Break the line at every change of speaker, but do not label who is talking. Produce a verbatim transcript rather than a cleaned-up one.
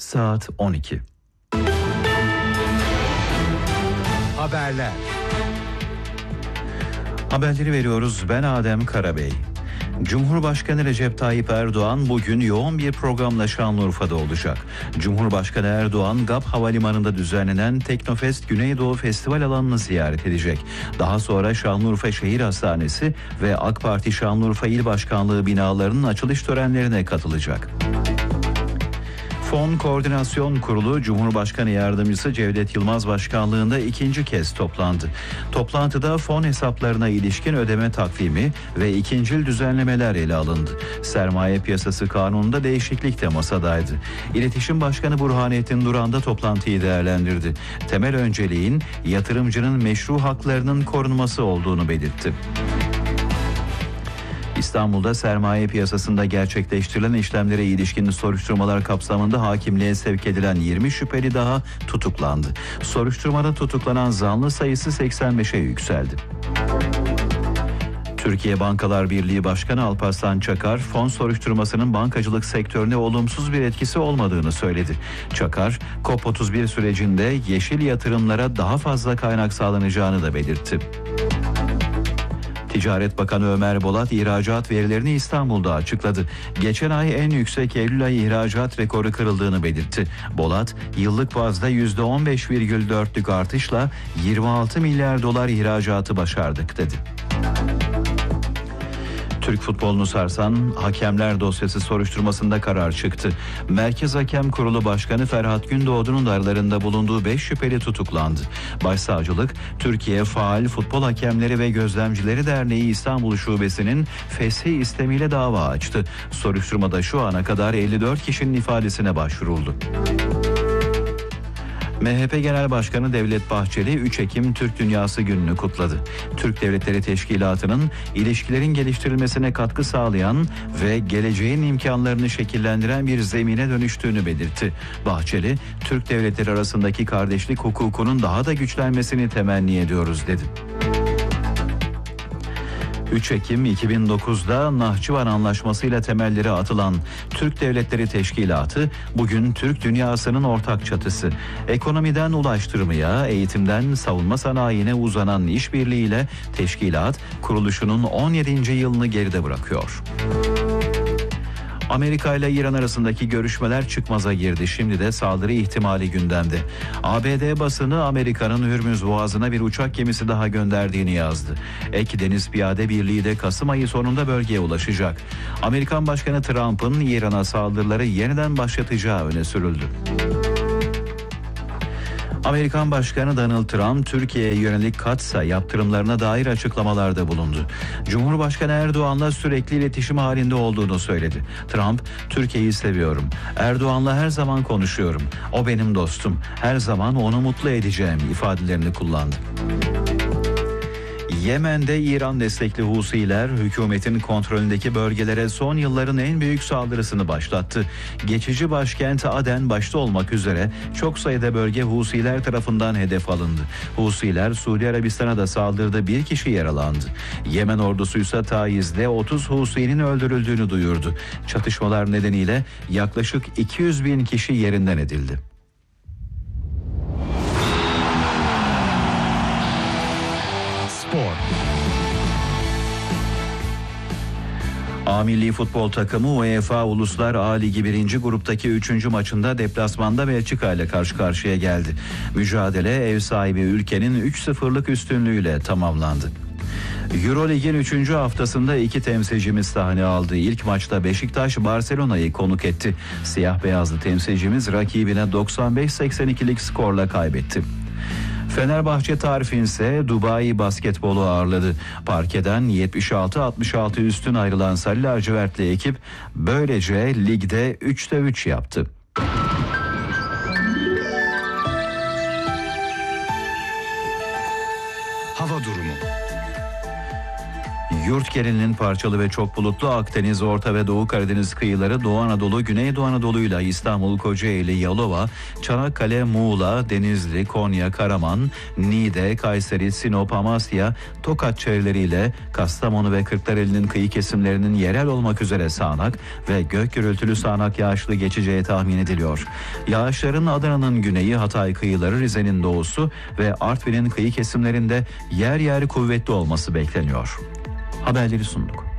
Saat on iki.
Haberler.
Haberleri veriyoruz. Ben Adem Karabey. Cumhurbaşkanı Recep Tayyip Erdoğan bugün yoğun bir programla Şanlıurfa'da olacak. Cumhurbaşkanı Erdoğan G A P Havalimanı'nda düzenlenen Teknofest Güneydoğu Festival alanını ziyaret edecek. Daha sonra Şanlıurfa Şehir Hastanesi ve AK Parti Şanlıurfa İl Başkanlığı binalarının açılış törenlerine katılacak. Fon Koordinasyon Kurulu Cumhurbaşkanı Yardımcısı Cevdet Yılmaz başkanlığında ikinci kez toplandı. Toplantıda fon hesaplarına ilişkin ödeme takvimi ve ikincil düzenlemeler ele alındı. Sermaye Piyasası Kanunu'nda değişiklik de masadaydı. İletişim Başkanı Burhanettin Duran da toplantıyı değerlendirdi. Temel önceliğin yatırımcının meşru haklarının korunması olduğunu belirtti. İstanbul'da sermaye piyasasında gerçekleştirilen işlemlere ilişkin soruşturmalar kapsamında hakimliğe sevk edilen yirmi şüpheli daha tutuklandı. Soruşturmada tutuklanan zanlı sayısı seksen beşe yükseldi. Türkiye Bankalar Birliği Başkanı Alparslan Çakar, fon soruşturmasının bankacılık sektörüne olumsuz bir etkisi olmadığını söyledi. Çakar, COP otuz bir sürecinde yeşil yatırımlara daha fazla kaynak sağlanacağını da belirtti. Ticaret Bakanı Ömer Bolat ihracat verilerini İstanbul'da açıkladı. Geçen ay en yüksek Eylül ayı ihracat rekoru kırıldığını belirtti. Bolat, yıllık bazda yüzde on beş virgül dörtlük artışla yirmi altı milyar dolar ihracatı başardık dedi. Türk futbolunu sarsan hakemler dosyası soruşturmasında karar çıktı. Merkez Hakem Kurulu Başkanı Ferhat Gündoğdu'nun da aralarında bulunduğu beş şüpheli tutuklandı. Başsavcılık, Türkiye Faal Futbol Hakemleri ve Gözlemcileri Derneği İstanbul Şubesi'nin feshi istemiyle dava açtı. Soruşturmada şu ana kadar elli dört kişinin ifadesine başvuruldu. M H P Genel Başkanı Devlet Bahçeli üç Ekim Türk Dünyası Günü'nü kutladı. Türk Devletleri Teşkilatı'nın ilişkilerin geliştirilmesine katkı sağlayan ve geleceğin imkanlarını şekillendiren bir zemine dönüştüğünü belirtti. Bahçeli, Türk devletleri arasındaki kardeşlik hukukunun daha da güçlenmesini temenni ediyoruz dedi. üç Ekim iki bin dokuzda Nahçıvan Anlaşması ile temelleri atılan Türk Devletleri Teşkilatı bugün Türk dünyasının ortak çatısı. Ekonomiden ulaştırmaya, eğitimden savunma sanayine uzanan işbirliğiyle teşkilat kuruluşunun on yedinci yılını geride bırakıyor. Amerika ile İran arasındaki görüşmeler çıkmaza girdi. Şimdi de saldırı ihtimali gündemde. A B D basını Amerika'nın Hürmüz Boğazı'na bir uçak gemisi daha gönderdiğini yazdı. Ek Deniz Piyade Birliği de Kasım ayı sonunda bölgeye ulaşacak. Amerikan Başkanı Trump'ın İran'a saldırıları yeniden başlatacağı öne sürüldü. Amerikan Başkanı Donald Trump, Türkiye'ye yönelik katsa yaptırımlarına dair açıklamalarda bulundu. Cumhurbaşkanı Erdoğan'la sürekli iletişim halinde olduğunu söyledi. Trump, Türkiye'yi seviyorum. Erdoğan'la her zaman konuşuyorum. O benim dostum. Her zaman onu mutlu edeceğim ifadelerini kullandı. Yemen'de İran destekli Husiler hükümetin kontrolündeki bölgelere son yılların en büyük saldırısını başlattı. Geçici başkent Aden başta olmak üzere çok sayıda bölge Husiler tarafından hedef alındı. Husiler Suudi Arabistan'a da saldırdı, bir kişi yaralandı. Yemen ordusu ise Taiz'de otuz Husi'nin öldürüldüğünü duyurdu. Çatışmalar nedeniyle yaklaşık iki yüz bin kişi yerinden edildi. A Milli Futbol takımı UEFA Uluslar A Ligi birinci gruptaki üçüncü maçında deplasmanda Belçika ile karşı karşıya geldi. Mücadele ev sahibi ülkenin üç sıfırlık üstünlüğüyle tamamlandı. Eurolig'in üçüncü haftasında iki temsilcimiz sahne aldı. İlk maçta Beşiktaş Barcelona'yı konuk etti. Siyah beyazlı temsilcimiz rakibine doksan beş seksen ikilik skorla kaybetti. Fenerbahçe Tarifin ise Dubai Basketbolu ağırladı. Parkeden yetmiş altı altmış altı üstün ayrılan Sarı Lacivertli ekip böylece ligde üçte üç yaptı.
Hava durumu.
Yurt genelinin parçalı ve çok bulutlu Akdeniz, Orta ve Doğu Karadeniz kıyıları, Doğu Anadolu, Güneydoğu Anadolu'yla İstanbul, Kocaeli, Yalova, Çanakkale, Muğla, Denizli, Konya, Karaman, Niğde, Kayseri, Sinop, Amasya, Tokat çevreleriyle Kastamonu ve Kırklareli'nin kıyı kesimlerinin yerel olmak üzere sağanak ve gök gürültülü sağanak yağışlı geçeceği tahmin ediliyor. Yağışların Adana'nın güneyi, Hatay kıyıları, Rize'nin doğusu ve Artvin'in kıyı kesimlerinde yer yer kuvvetli olması bekleniyor. Haberleri sunduk.